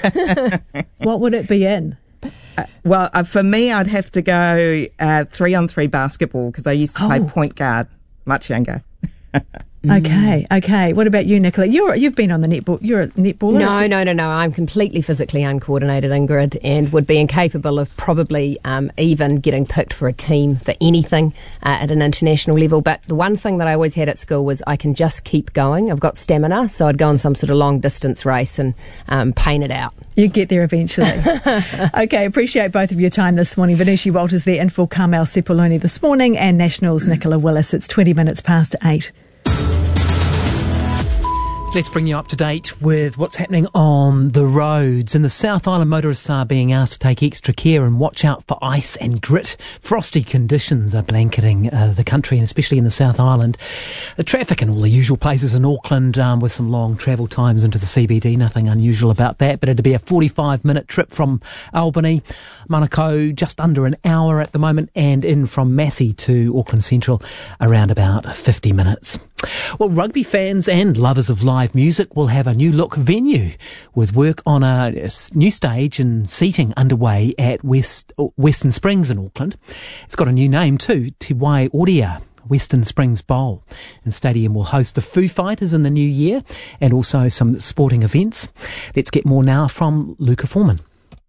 What would it be in? Well, for me, I'd have to go 3-on-3 basketball because I used to play point guard much younger. Okay. What about you, Nicola? You've been on the netball. You're a netballer. No. I'm completely physically uncoordinated, Ingrid, and would be incapable of probably even getting picked for a team for anything at an international level. But the one thing that I always had at school was I can just keep going. I've got stamina, so I'd go on some sort of long distance race and paint it out. You get there eventually. Okay, appreciate both of your time this morning. Venushi Walters there in for Carmel Sepuloni this morning, and Nationals Nicola Willis. It's 20 minutes past 8. Let's bring you up to date with what's happening on the roads. In the South Island, motorists are being asked to take extra care and watch out for ice and grit. Frosty conditions are blanketing the country, and especially in the South Island. The traffic in all the usual places in Auckland, with some long travel times into the CBD. Nothing unusual about that, but it'd be a 45-minute trip from Albany. Manukau, just under an hour at the moment, and in from Massey to Auckland Central, around about 50 minutes. Well, rugby fans and lovers of live music will have a new look venue with work on a new stage and seating underway at Western Springs in Auckland. It's got a new name too, Te Waiora Western Springs Bowl. And the stadium will host the Foo Fighters in the new year and also some sporting events. Let's get more now from Luca Foreman.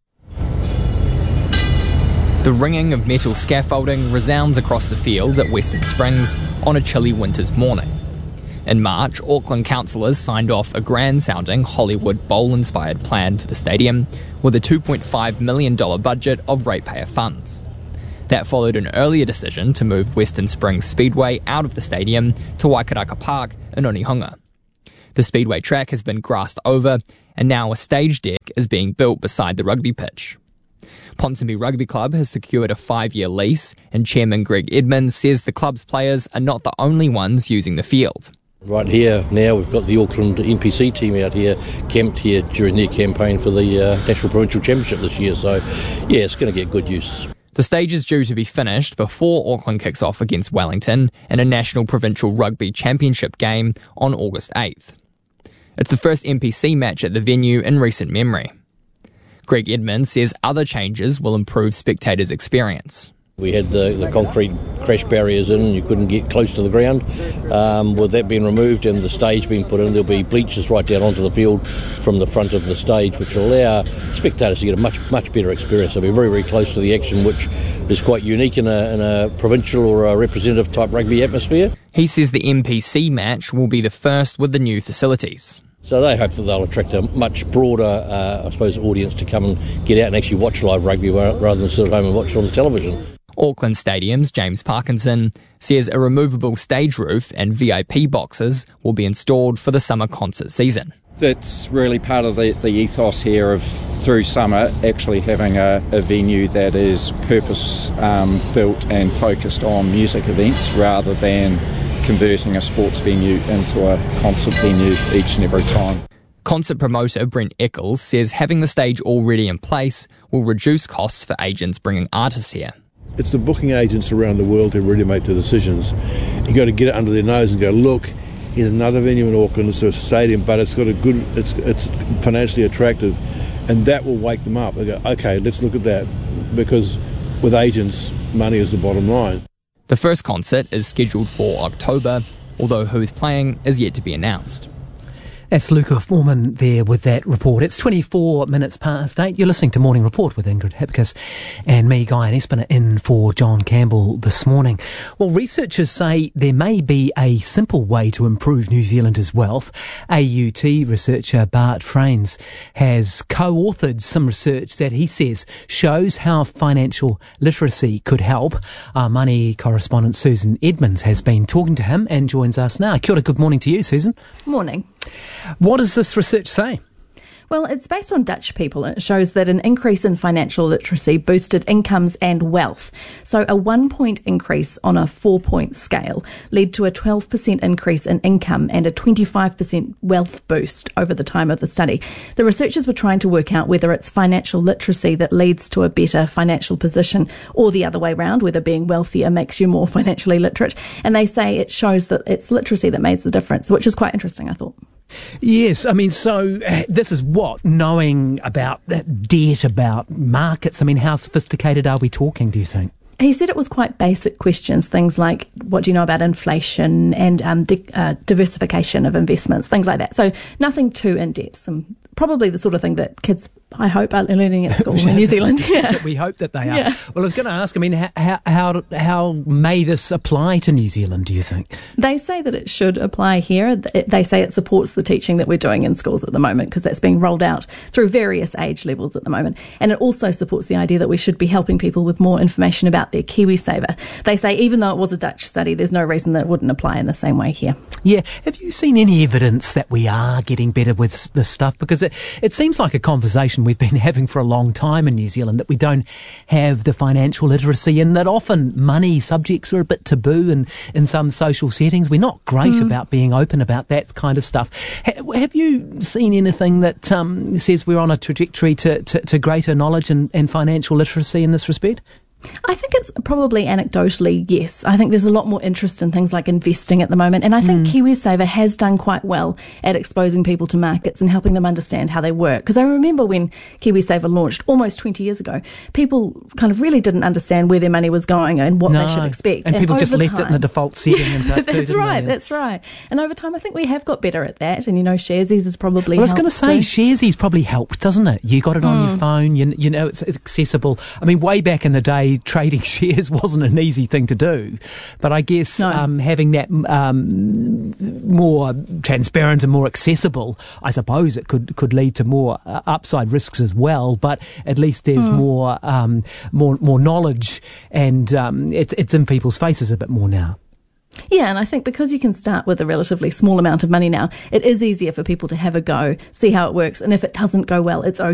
The ringing of metal scaffolding resounds across the fields at Western Springs on a chilly winter's morning. In March, Auckland councillors signed off a grand-sounding Hollywood Bowl-inspired plan for the stadium with a $2.5 million budget of ratepayer funds. That followed an earlier decision to move Western Springs Speedway out of the stadium to Waikaraka Park in Onehunga. The speedway track has been grassed over, and now a stage deck is being built beside the rugby pitch. Ponsonby Rugby Club has secured a 5-year lease, and Chairman Greg Edmonds says the club's players are not the only ones using the field. Right here now we've got the Auckland NPC team out here, camped here during their campaign for the National Provincial Championship this year, so yeah, it's going to get good use. The stage is due to be finished before Auckland kicks off against Wellington in a National Provincial Rugby Championship game on August 8th. It's the first NPC match at the venue in recent memory. Greg Edmonds says other changes will improve spectators' experience. We had the concrete crash barriers in, you couldn't get close to the ground. With that being removed and the stage being put in, there'll be bleachers right down onto the field from the front of the stage, which will allow spectators to get a much better experience. They'll be very, very close to the action, which is quite unique in a provincial or a representative type rugby atmosphere. He says the NPC match will be the first with the new facilities. So they hope that they'll attract a much broader, audience to come and get out and actually watch live rugby rather than sit at home and watch it on the television. Auckland Stadium's James Parkinson says a removable stage roof and VIP boxes will be installed for the summer concert season. That's really part of the ethos here of, through summer, actually having a venue that is purpose built and focused on music events rather than converting a sports venue into a concert venue each and every time. Concert promoter Brent Eccles says having the stage already in place will reduce costs for agents bringing artists here. It's the booking agents around the world who really make the decisions. You've got to get it under their nose and go, look, here's another venue in Auckland, it's a stadium, but it's got it's financially attractive, and that will wake them up. They go, okay, let's look at that, because with agents, money is the bottom line. The first concert is scheduled for October, although who is playing is yet to be announced. That's Luca Foreman there with that report. It's 24 minutes past 8. You're listening to Morning Report with Ingrid Hipkiss and me, Guy Espiner, in for John Campbell this morning. Well, researchers say there may be a simple way to improve New Zealanders' wealth. AUT researcher Bart Frains has co-authored some research that he says shows how financial literacy could help. Our money correspondent Susan Edmonds has been talking to him and joins us now. Kia ora, good morning to you, Susan. Morning. What does this research say? Well, it's based on Dutch people. It shows that an increase in financial literacy boosted incomes and wealth. So a 1-point increase on a 4-point scale led to a 12% increase in income and a 25% wealth boost over the time of the study. The researchers were trying to work out whether it's financial literacy that leads to a better financial position or the other way around, whether being wealthier makes you more financially literate. And they say it shows that it's literacy that makes the difference, which is quite interesting, I thought. Yes, I mean, so this is what? Knowing about debt, about markets. I mean, how sophisticated are we talking, do you think? He said it was quite basic questions, things like, what do you know about inflation and diversification of investments, things like that. So nothing too in-depth, probably the sort of thing that kids, I hope, are learning at school in New Zealand. Yeah. We hope that they are. Yeah. Well, I was going to ask, I mean, how may this apply to New Zealand, do you think? They say that it should apply here. They say it supports the teaching that we're doing in schools at the moment, because that's being rolled out through various age levels at the moment. And it also supports the idea that we should be helping people with more information about their KiwiSaver. They say even though it was a Dutch study, there's no reason that it wouldn't apply in the same way here. Yeah. Have you seen any evidence that we are getting better with this stuff? Because it seems like a conversation we've been having for a long time in New Zealand, that we don't have the financial literacy, and that often money subjects are a bit taboo in some social settings. We're not great about being open about that kind of stuff. Have you seen anything that says we're on a trajectory to greater knowledge and financial literacy in this respect? I think it's probably anecdotally, yes. I think there's a lot more interest in things like investing at the moment. And I think KiwiSaver has done quite well at exposing people to markets and helping them understand how they work. Because I remember when KiwiSaver launched almost 20 years ago, people kind of really didn't understand where their money was going and what they should expect. And people just left it in the default setting. That's right, that's right. And over time, I think we have got better at that. And, Sharesies has probably helped. I was going to say, Sharesies probably helps, doesn't it? You got it on your phone, you know it's accessible. I mean, way back in the day, trading shares wasn't an easy thing to do, but I guess having that more transparent and more accessible, I suppose it could lead to more upside risks as well. But at least there's more knowledge, and it's in people's faces a bit more now. Yeah, and I think because you can start with a relatively small amount of money now, it is easier for people to have a go, see how it works, and if it doesn't go well, it's okay.